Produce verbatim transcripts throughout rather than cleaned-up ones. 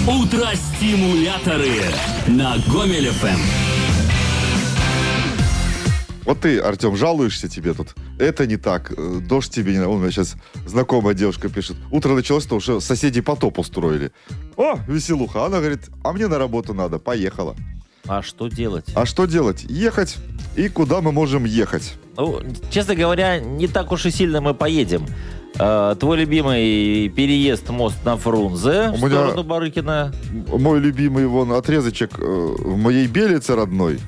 Утро-стимуляторы на Гомель эф эм. Вот ты, Артем, жалуешься тебе тут. Это не так. Дождь тебе не... У меня сейчас знакомая девушка пишет. Утро началось, то уже соседи потоп устроили. О, веселуха. Она говорит, а мне на работу надо. Поехала. А что делать? А что делать? Ехать. И куда мы можем ехать? Ну, честно говоря, не так уж и сильно мы поедем. Э, твой любимый переезд мост на Фрунзе У в меня- сторону Барыкина. Мой любимый вон отрезочек э, в моей Белице родной.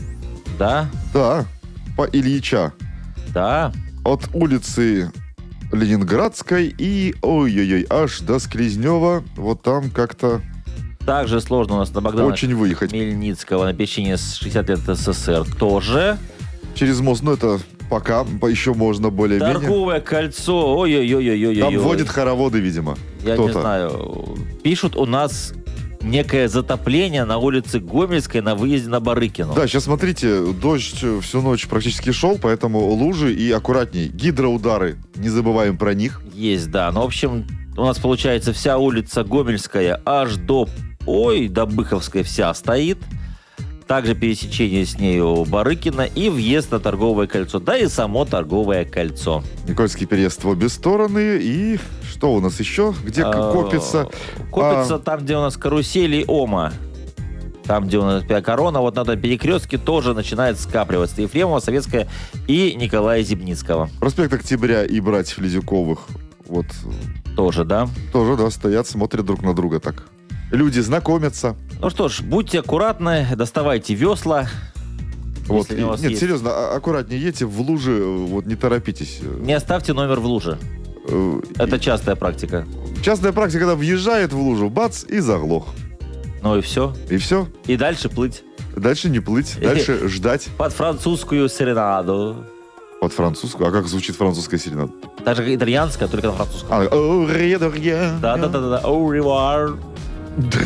Да, Да, по Ильича. да. От улицы Ленинградской и, ой-ой-ой, аж до Скрезнева. Вот там как-то Также сложно у нас на Богдана очень выехать. Хмельницкого на печенье с шестьдесят лет СССР тоже. Через мост, ну это пока еще можно более-менее. Торговое кольцо. Ой-ой-ой-ой-ой. Там водят хороводы, видимо. Я кто-то. не знаю. Пишут у нас некое затопление на улице Гомельской на выезде на Барыкину. Да, сейчас смотрите, дождь всю ночь практически шел, поэтому лужи и аккуратней. Гидроудары, не забываем про них. Есть, да. Ну, в общем, у нас получается вся улица Гомельская аж до, ой, до Быховской вся стоит. Также пересечение с нею Барыкина и въезд на Торговое кольцо. Да и само Торговое кольцо. Никольский переезд в обе стороны. И что у нас еще? Где А, копится? Копится А, там, где у нас карусель и Ома. Там, где у нас Корона, вот на этом перекрестке тоже начинает скапливаться. Ефремова, Советская и Николая Зибницкого. Проспект Октября и братьев Лизюковых. Вот Тоже, да? тоже, да, стоят, смотрят друг на друга так. Люди знакомятся. Ну что ж, будьте аккуратны, доставайте весла. Вот. Если у вас Нет, есть. серьезно, а- аккуратнее едьте в лужи, вот не торопитесь. Не оставьте номер в луже. Э, Это и- частая практика. Частная практика, когда въезжает в лужу, бац, и заглох. Ну и все. И все. И дальше плыть. Дальше не плыть, дальше ждать. Под французскую серенаду. Под французскую. А как звучит французская серенада? Так же, как итальянская, только на французском. А, «Au revoir». Да-да-да-да. Au revoir.